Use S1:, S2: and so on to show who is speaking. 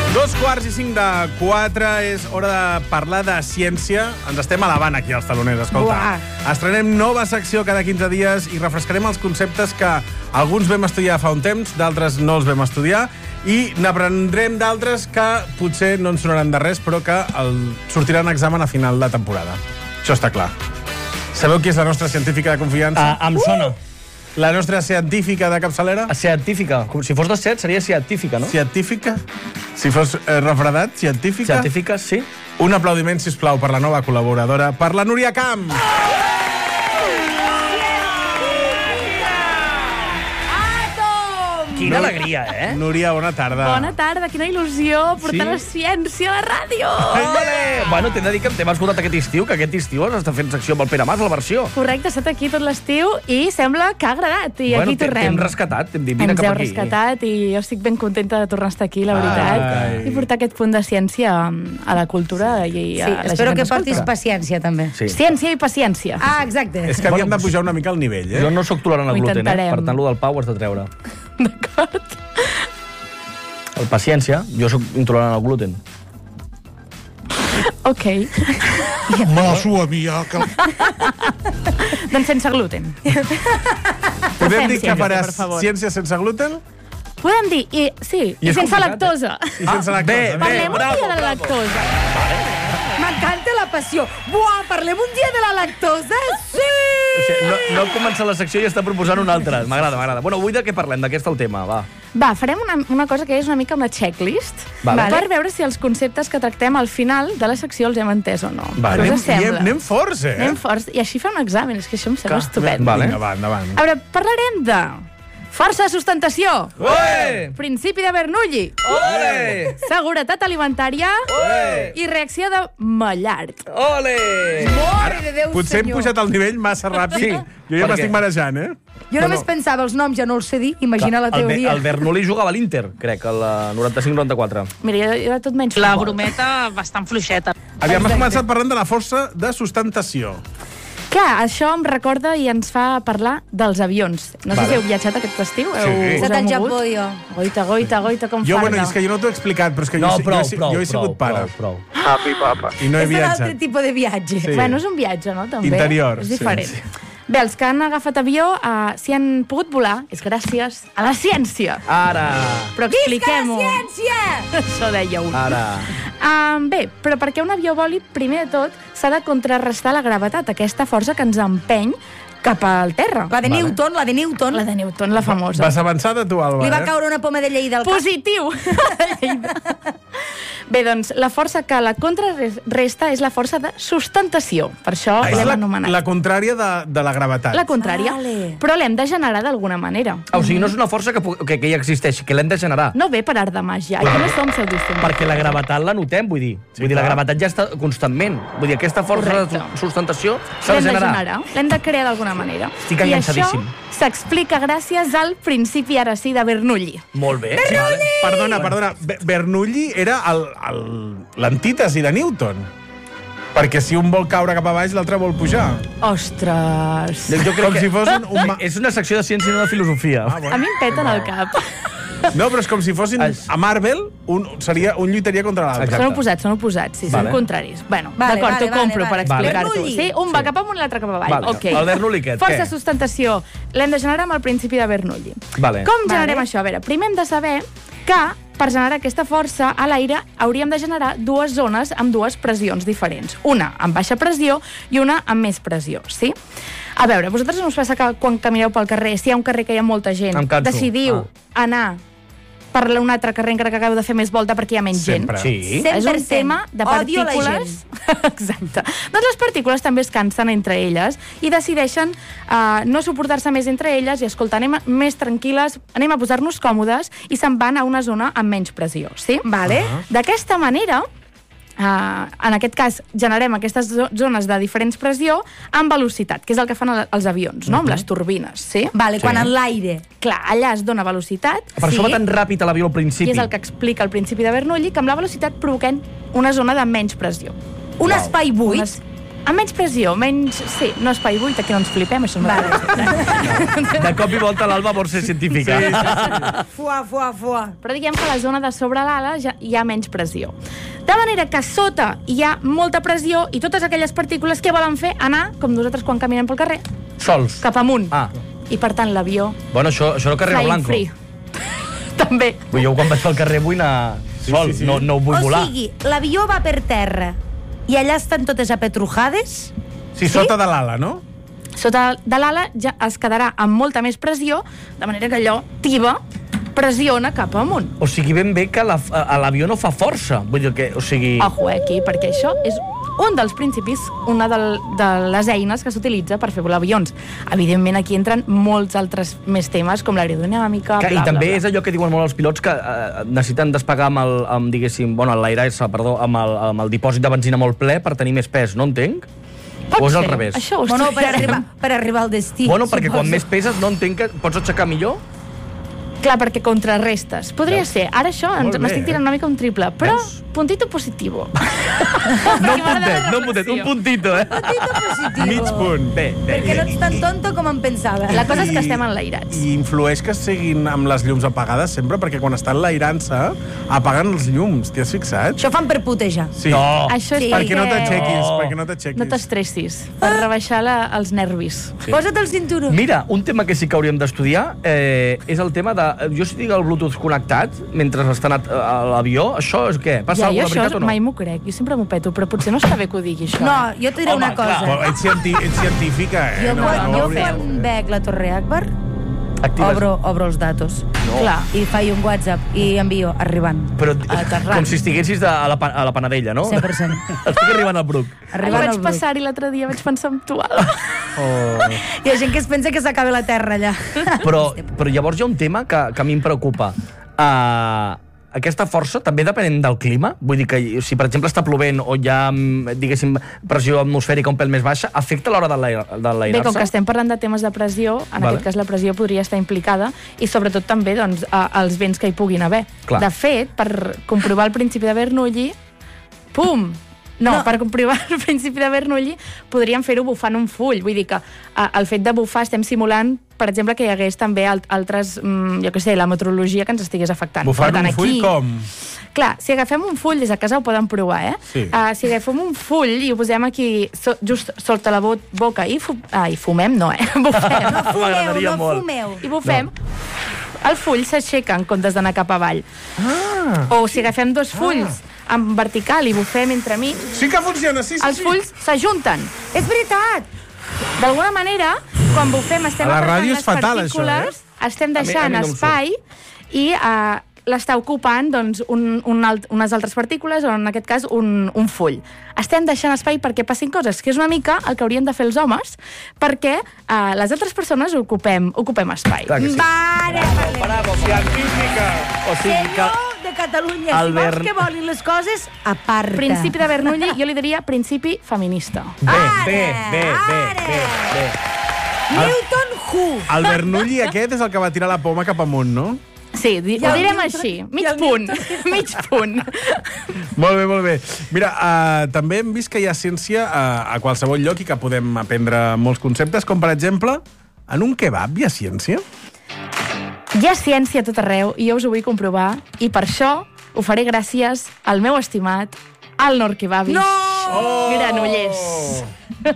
S1: 3:45 és hora de parlar de ciència. Ens estem elevant aquí als taloners, escolta.
S2: Buah.
S1: Estrenem nova secció cada 15 dies i refrescarem els conceptes que alguns vam estudiar fa un temps, d'altres no els vam estudiar, i n'aprendrem d'altres que potser no ens sonaran de res, però que sortiran a examen a final de temporada. Això està clar. Sabeu qui és la nostra científica de confiança?
S3: Em sona.
S1: La nostra científica de capçalera?
S3: Científica. Si fos de set, seria científica, no?
S1: Científica? Si fos refredat, científica?
S3: Científica, sí.
S1: Un aplaudiment, sisplau, per la nova col·laboradora, per la Núria Camp.
S3: Quina alegria, eh?
S1: Núria, bona tarda.
S2: Bona tarda, quina il·lusió portar la ciència a la ràdio.
S3: Vale. Bueno, t'he de dir que t'hem escoltat aquest estiu, que aquest estiu està fent secció amb el Pere Mas, la versió.
S2: Correcte, ha estat aquí tot l'estiu i sembla que ha agradat. I aquí tornem.
S3: T'hem rescatat, t'hem dit, vine cap aquí.
S2: Ens heu rescatat i jo estic ben contenta de tornar a estar aquí, la veritat. I portar aquest punt de ciència a la cultura i a la gent
S4: espero que
S2: escolta.
S4: portis paciència, també.
S3: Sí.
S2: Ciència i paciència.
S4: Ah, exacte.
S1: És que havíem de pujar una mica el nivell,
S3: Jo no sóc tolerant al
S2: Ho
S3: gluten,
S2: intentarem.
S3: Per tant, lo del pa ho has de treure.
S2: D'acord.
S3: El paciència, jo sóc intolerant al gluten.
S2: Ok.
S5: Mala mia, que...
S2: Doncs sense gluten.
S1: Podem dir que
S2: ciència,
S1: faràs
S2: per favor.
S1: ciència sense gluten?
S2: Podem dir, sí,
S3: I
S2: i
S3: és
S2: sense
S3: complicat,
S2: lactosa.
S1: I sense lactosa.
S3: bé.
S2: Parlem un
S3: bravo,
S2: dia de la
S3: bravo.
S2: lactosa.
S4: M'encanta la passió. Buah, parlem un dia de la lactosa? Sí!
S3: O sigui, no comença la secció i està proposant una altra. M'agrada. Bueno, avui de què parlem? De què està el tema? Va.
S2: Va, farem una cosa que és una mica una checklist,
S3: Vale.
S2: per veure si els conceptes que tractem al final de la secció els hem entès o no.
S3: Vale.
S2: Què us sembla?
S1: Anem forts, eh?
S2: Anem forts. I així fer un examen, és que això em sembla estupend.
S3: Vale.
S1: Vinga, va, endavant.
S2: A veure, parlarem de força de sustentació,
S3: Ole!
S2: principi de Bernoulli,
S3: Ole!
S2: seguretat alimentària
S3: Ole!
S2: i reacció de Maillard.
S3: Ole!
S4: Mare de Déu,
S1: Potser hem
S4: senyor.
S1: pujat el nivell massa ràpid.
S3: Sí,
S1: Jo ja
S3: perquè-
S1: m'estic marejant, eh?
S4: Jo només pensava els noms, ja no els sé dir. Imagina la teoria.
S3: El Bernoulli jugava a l'Inter, crec, al 95-94.
S2: Mira, jo era tot menys
S6: La
S2: futbol.
S6: brometa bastant fluixeta.
S1: Aviam, has començat parlant de la força de sustentació.
S2: Clar, això em recorda i ens fa parlar dels avions. No sé
S3: Vale.
S2: si heu viatjat aquest estiu.
S1: Sí.
S4: He estat al Japó, jo.
S2: Goita, com
S1: Jo,
S2: farda.
S1: bueno, és que jo no t'ho he explicat, però és que jo he sigut pare.
S3: Prou.
S1: I no he
S4: És un altre
S1: viatjat.
S4: tipus de viatge.
S1: Sí.
S2: Bueno, és un viatge, no? També.
S1: Interior,
S2: És
S1: sí,
S2: diferent.
S1: sí.
S2: Bé, els que han agafat avió, si han pogut volar, és gràcies a la ciència.
S3: Ara!
S2: Però expliquem-ho.
S4: Ciència!
S2: Això deia un.
S3: Ara!
S2: Bé, però perquè un avió voli, primer de tot, s'ha de contrarrestar la gravetat, aquesta força que ens empeny cap al terra.
S4: La de Newton, la de Newton.
S2: La de Newton, la famosa.
S1: Vas avançada, tu, Alba,
S4: Li va caure una poma de llei del cap.
S2: Positiu! Bé, doncs, la força que la contrarresta és la força de sustentació. Per això
S1: És
S2: l'hem anomenat.
S1: la contrària de la gravetat.
S2: La contrària.
S4: Vale.
S2: Però l'hem de generar d'alguna manera.
S3: O sigui, no és una força que ja existeix, que l'hem de generar.
S2: No ve per art de màgia. Aquí no som pseudocientífics.
S3: Perquè la gravetat la notem, vull dir.
S1: Sí,
S3: Vull dir, la
S1: clar.
S3: gravetat ja està constantment. Vull dir, aquesta força
S2: Correcte.
S3: de sustentació s'ha de
S2: L'hem de
S3: generar.
S2: generar, l'hem de crear d'alguna manera.
S3: Estic
S2: I
S3: enganxadíssim.
S2: això s'explica gràcies al principi, ara sí, de Bernoulli.
S3: Molt bé.
S1: Perdona. Bernoulli era l'antítesi de Newton. Perquè si un vol caure cap a baix, l'altre vol pujar.
S2: Ostres!
S3: Jo crec
S1: Com si fos un
S3: És una secció de ciència i no de filosofia.
S2: A mi em peten el cap.
S1: No, però és com si fossin a Marvel, un lluitaria contra l'altre.
S3: Exacte.
S2: Són oposats, sí,
S3: Vale.
S2: són contraris. Bueno,
S4: Vale,
S2: d'acord,
S4: vale,
S2: t'ho compro
S4: vale.
S2: per explicar-t'ho.
S4: Bernoulli.
S2: Sí, un va cap amunt i l'altre cap avall.
S3: Vale.
S2: Ok.
S3: El Bernoulli aquest,
S2: Força
S3: què?
S2: de sustentació. L'hem de generar amb el principi de Bernoulli.
S3: Vale.
S2: Com generem això? A veure, primer hem de saber que per generar aquesta força a l'aire hauríem de generar dues zones amb dues pressions diferents. Una amb baixa pressió i una amb més pressió, sí? A veure, vosaltres no us passa que quan camineu pel carrer, si hi ha un carrer que hi ha molta gent,
S3: Em canso.
S2: decidiu anar per un altre carrer encara que acabeu de fer més volta perquè hi ha menys
S1: Sempre.
S2: gent?
S3: Sí.
S4: 100%.
S2: És un tema de
S4: Odio la
S2: partícules. Exacte. Doncs les partícules també es cansen entre elles i decideixen no suportar-se més entre elles i, escolta, anem més tranquil·les, anem a posar-nos còmodes i se'n van a una zona amb menys pressió, sí?
S4: Vale.
S2: D'aquesta manera, en aquest cas, generem aquestes zones de diferents pressió amb velocitat, que és el que fan els avions, no? Amb les turbines, sí?
S4: Vale, quan en l'aire.
S2: Clar, allà es dona velocitat.
S3: Per això va tan ràpid a l'avió al principi.
S2: I és el que explica el principi de Bernoulli, que amb la velocitat provoquem una zona de menys pressió.
S4: Un espai buit.
S2: amb menys pressió, menys... Sí, no espai buit, aquí no ens flipem, això és molt
S3: De cop i volta l'Alba vol ser científica.
S4: Fuà.
S2: Però diguem que a la zona de sobre l'ala ja hi ha menys pressió. De manera que sota hi ha molta pressió i totes aquelles partícules que volen fer anar, com nosaltres quan caminem pel carrer,
S3: Sols.
S2: cap amunt.
S3: Ah.
S2: I per tant l'avió...
S3: Bueno, això no Carrero
S2: flying
S3: Blanco.
S2: free. També.
S3: Jo quan vaig pel carrer vull anar sol,
S1: sí.
S3: no ho vull
S4: O
S3: volar.
S4: sigui, l'avió va per terra i allà estan totes apetrujades?
S1: Sí, sota de l'ala, no?
S2: Sota de l'ala ja es quedarà amb molta més pressió, de manera que allò tiba, pressiona cap amunt.
S3: O sigui, ben bé que l'avió no fa força. Vull dir que, o sigui...
S2: Ojo, aquí, perquè això és un dels principis, una de les eines que s'utilitza per fer volar avions. Evidentment, aquí entren molts altres més temes, com l'aerodinàmica,
S3: I també és allò que diuen molt els pilots, que necessiten despegar amb diguéssim, bueno, l'airassa, perdó, amb el dipòsit de benzina molt ple per tenir més pes, no entenc?
S2: Pot
S3: O és al
S2: ser.
S3: revés?
S2: Això ho
S4: Bueno,
S2: estudiarem.
S4: per arribar al destí.
S3: Bueno, perquè quan
S4: suposo.
S3: més peses no entenc que pots aixecar millor?
S2: Clar, perquè contrarrestes. Podria ser. Ara això
S1: Molt bé,
S2: m'estic tirant una mica un triple, però puntito positivo.
S3: No un puntet, un puntito,
S4: Petito positivo.
S1: Mig punt.
S3: Bé,
S4: Perquè no ets tan tonto com em pensava.
S2: La cosa és que estem enlairats.
S1: I influeix que siguin amb les llums apagades sempre, perquè quan estan enlairant-se apaguen els llums, t'hi has fixat?
S4: Això fan per putejar.
S1: Sí.
S3: No.
S2: Això és
S4: Sí.
S1: Perquè no t'aixequis,
S3: No.
S1: perquè no t'aixequis.
S2: No t'estressis, per rebaixar els nervis.
S1: Sí.
S4: Posa't el cinturó.
S3: Mira, un tema que sí que hauríem d'estudiar és el tema de... Jo si tinc el Bluetooth connectat mentre està a l'avió, això és què? Passa
S2: Ja, jo
S3: alguna
S2: això
S3: veritat o no?
S2: mai m'ho crec, jo sempre m'ho peto, però potser no està bé que ho digui, això.
S4: No, jo t'ho diré
S3: Home,
S4: una cosa.
S1: Però ets científica,
S4: Jo, jo
S1: hauria-
S4: quan veig la Torre Akbar,
S3: Actives.
S4: obro els datos.
S3: No.
S2: Clar.
S4: I faig un WhatsApp i envio arribant.
S3: Però
S2: Aterrant.
S3: com si estiguessis a la Panadella, no?
S4: 100%.
S3: Estic arribant al Bruc.
S2: Ahir
S4: Arribant
S2: vaig
S4: al Bruc.
S2: passar-hi l'altre dia, vaig pensar en tu, Alba.
S4: Hi ha gent que es pensa que s'acaba la Terra allà.
S3: Però llavors hi ha un tema que a mi em preocupa. Aquesta força també depenent del clima? Vull dir que si, per exemple, està plovent o hi ha, diguéssim, pressió atmosfèrica un pèl més baixa, afecta a l'hora d'enlairar-se?
S2: Bé, com que estem parlant de temes de pressió, en
S3: Vale.
S2: aquest cas la pressió podria estar implicada i sobretot també doncs, els vents que hi puguin haver.
S3: Clar.
S2: De fet, per comprovar el principi de Bernoulli, pum! No, per comprovar el principi de Bernoulli podríem fer-ho bufant un full. Vull dir que el fet de bufar estem simulant, per exemple, que hi hagués també altres, jo què sé, la meteorologia que ens estigués afectant.
S1: Bufant
S2: Per tant,
S1: un full
S2: aquí-
S1: com?
S2: Clar, si agafem un full, des de casa ho poden provar, eh?
S1: Sí.
S2: Si agafem un full i ho posem aquí just sota la boca i fumem, no, eh? Bufem.
S4: No fumeu,
S3: M'agradaria
S4: no
S3: molt.
S4: fumeu.
S2: I bufem, el full s'aixeca en comptes d'anar cap avall. O si agafem dos fulls en vertical i bufem entremig,
S1: Sí que funciona, sí.
S2: els fulls s'ajunten.
S4: És veritat!
S2: D'alguna manera, quan bufem estem
S1: A la
S2: apartant
S1: ràdio és
S2: les
S1: fatal, això,
S2: partícules, estem
S3: A mi
S2: deixant
S3: no em
S2: espai i l'està ocupant doncs, unes altres partícules, o en aquest cas un full. Estem deixant espai perquè passin coses, que és una mica el que haurien de fer els homes, perquè les altres persones ocupem espai.
S3: Clar que sí.
S4: Vale, vale.
S3: Bravo, científica! O sigui que...
S4: Senyor de Catalunya, si
S3: Albert-
S4: vols que volin les coses, aparta.
S2: Principi de Bernoulli, jo li diria principi feminista.
S3: Bé.
S4: Newton Who.
S1: El Bernoulli aquest és el que va tirar la poma cap amunt, no?
S2: Sí, ho
S4: el
S2: direm
S4: Newton-
S2: així.
S4: i
S2: Mig
S4: el
S2: punt. Mig punt.
S1: Molt bé, molt bé. Mira, també hem vist que hi ha ciència a qualsevol lloc i que podem aprendre molts conceptes, com per exemple, en un kebab hi ha ciència?
S2: Hi ha ciència a tot arreu i jo us ho vull comprovar i per això ho faré gràcies al meu estimat Alnor Kebabish.
S4: No!
S2: Granollers.